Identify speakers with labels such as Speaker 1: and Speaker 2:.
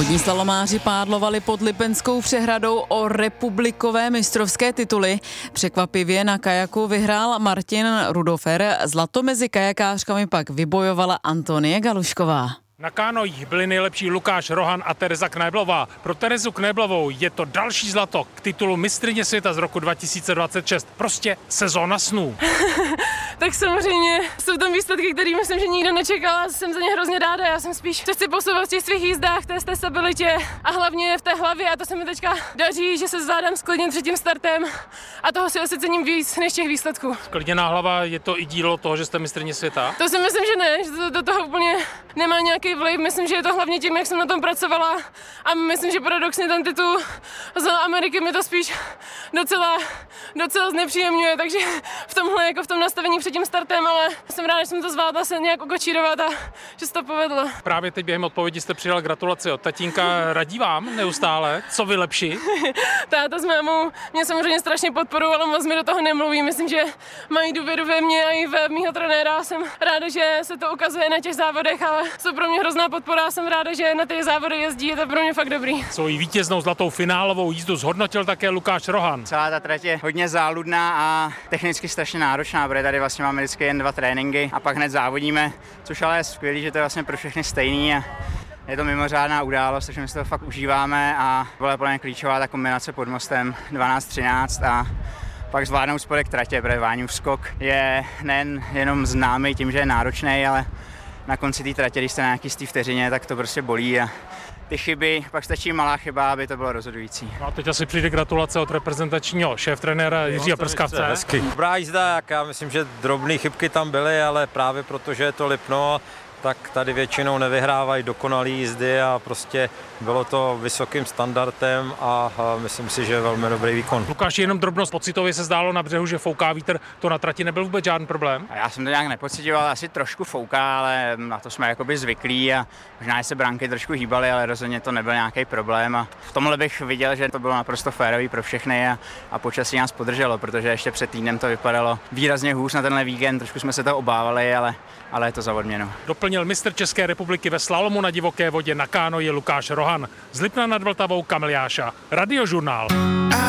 Speaker 1: Vodní slalomáři pádlovali pod Lipenskou přehradou o republikové mistrovské tituly. Překvapivě na kajaku vyhrál Martin Rudofer, zlato mezi kajakářkami pak vybojovala Antonie Galušková.
Speaker 2: Na kánojích byli nejlepší Lukáš Rohan a Tereza Knéblová. Pro Terezu Knéblovou je to další zlato k titulu mistryně světa z roku 2026. Prostě sezóna snů.
Speaker 3: Tak samozřejmě jsou tam výsledky, které myslím, že nikdo nečekal a jsem za ně hrozně ráda. Já jsem spíš chci posouvat v těch svých jízdách, v té stabilitě a hlavně v té hlavě a to se mi teďka daří, že se zvládám sklidnit před tím startem a toho si asi cením víc než těch výsledků.
Speaker 2: Sklidněná hlava, je to i dílo toho, že jste mistryně světa?
Speaker 3: To si myslím, že ne, že to do toho úplně nemá nějaký vliv. Myslím, že je to hlavně tím, jak jsem na tom pracovala a myslím, že paradoxně ten titul z Ameriky mi to spíš docela znepříjemňuje, takže v tomhle, jako v tom nastavení před tím startem, ale jsem ráda, že jsem to zvládla se nějak ukočírovat a že se to povedlo.
Speaker 2: Právě teď během odpovědi jste přidal gratulaci od tatínka, radí vám neustále, co vylepší?
Speaker 3: Táta s mámou mě samozřejmě strašně podporují, ale moc mi do toho nemluví. Myslím, že mají důvěru ve mě a i ve mýho trenéra. Jsem ráda, že se to ukazuje na těch závodech, ale jsou pro mě hrozná podpora. Jsem ráda, že na ty závody jezdí, je to pro mě fakt dobrý.
Speaker 2: Svoji vítěznou zlatou finálovou jízdu zhodnotil také Lukáš Rohan.
Speaker 4: Celá ta trať je hodně záludná a technicky strašně náročná, protože tady vlastně máme vždycky jen 2 tréninky a pak hned závodíme, což ale je skvělý, že to je vlastně pro všechny stejný a je to mimořádná událost, takže my si to fakt užíváme a byla plně klíčová ta kombinace pod mostem 12-13 a pak zvládnout spodek tratě, protože Váňův skok je nejen jenom známý tím, že je náročný, ale na konci té tratě, když jste na nějaký z té vteřině, tak to prostě bolí a ty chyby, pak stačí malá chyba, aby to bylo rozhodující.
Speaker 2: No a teď asi přijde gratulace od reprezentačního šéftrenéra Jiřího Prskavce.
Speaker 5: Hezky. Dobrá jízda, já myslím, že drobné chybky tam byly, ale právě protože je to Lipno, tak tady většinou nevyhrávají dokonalé jízdy a prostě bylo to vysokým standardem a myslím si, že je velmi dobrý výkon.
Speaker 2: Lukáš, jenom drobnost, pocitově se zdálo na břehu, že fouká vítr, to na trati nebyl vůbec žádný problém?
Speaker 4: A já jsem to nějak nepocitoval, asi trošku fouká, ale na to jsme jakoby zvyklí a možná se branky trošku hýbaly, ale rozhodně to nebyl nějaký problém a v tomhle bych viděl, že to bylo naprosto férový pro všechny a počasí nás podrželo, protože ještě před týdnem to vypadalo výrazně hůř na tenhle víkend, trošku jsme se to obávali, ale je to za odměnu.
Speaker 2: Doplnil mistr České republiky ve slalomu na divoké vodě na kánoji Lukáš Rohan. Z Lipna nad Vltavou Kamil Jáša. Radiožurnál.